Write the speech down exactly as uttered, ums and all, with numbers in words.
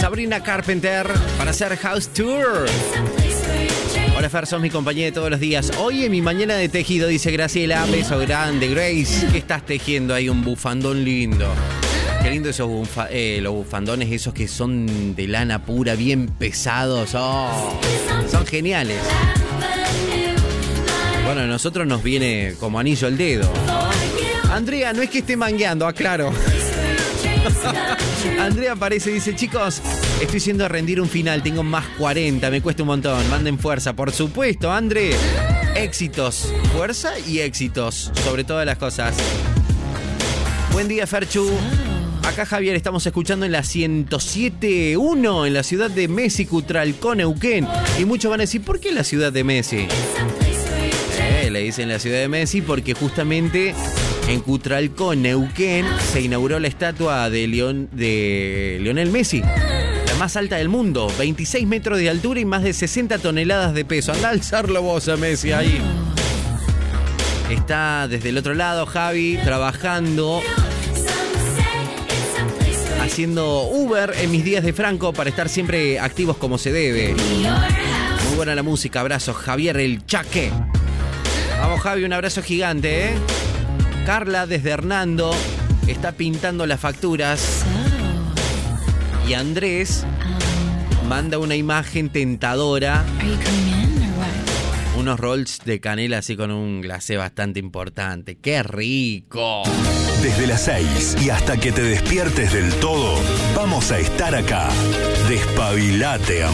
Sabrina Carpenter para hacer House Tour. Hola Fer, sos mi compañía de todos los días. Hoy en mi mañana de tejido, dice Graciela, beso grande, Grace. ¿Qué estás tejiendo ahí? Un bufandón lindo. Qué lindo esos bufa- eh, los bufandones esos que son de lana pura, bien pesados. Oh, son geniales. Bueno, a nosotros nos viene como anillo al dedo, ¿no? Andrea, no es que esté mangueando, aclaro. Andrea aparece y dice, chicos, estoy siendo a rendir un final, tengo más cuarenta, me cuesta un montón, manden fuerza. Por supuesto, André, éxitos, fuerza y éxitos, sobre todas las cosas. Buen día, Ferchu. Acá, Javier, estamos escuchando en la ciento siete punto uno en la ciudad de Messi, Cutralcó, Neuquén. Y muchos van a decir, ¿por qué la ciudad de Messi? Eh, le dicen la ciudad de Messi porque justamente en Cutralcó, Neuquén, se inauguró la estatua de, Leon, de Lionel Messi, la más alta del mundo, veintiséis metros de altura y más de sesenta toneladas de peso. Anda a alzarlo vos a Messi ahí. Está desde el otro lado Javi, trabajando, haciendo Uber en mis días de Franco para estar siempre activos como se debe. Muy buena la música, abrazos, Javier el Chaque. Vamos, Javi, un abrazo gigante, ¿eh? Carla desde Hernando está pintando las facturas. Y Andrés manda una imagen tentadora. Unos rolls de canela así con un glacé bastante importante. ¡Qué rico! Desde las seis y hasta que te despiertes del todo, vamos a estar acá. Despabilate, amor.